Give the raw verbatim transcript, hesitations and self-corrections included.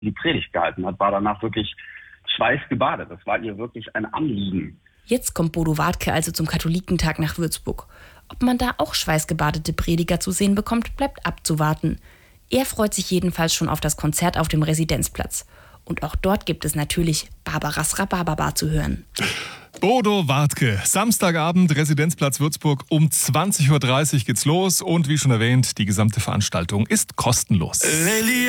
die Predigt gehalten hat, war danach wirklich schweißgebadet. Das war ihr wirklich ein Anliegen. Jetzt kommt Bodo Wartke also zum Katholikentag nach Würzburg. Ob man da auch schweißgebadete Prediger zu sehen bekommt, bleibt abzuwarten. Er freut sich jedenfalls schon auf das Konzert auf dem Residenzplatz. Und auch dort gibt es natürlich Barbaras Rhabarberbar zu hören. Bodo Wartke, Samstagabend, Residenzplatz Würzburg, um zwanzig Uhr dreißig geht's los. Und wie schon erwähnt, die gesamte Veranstaltung ist kostenlos.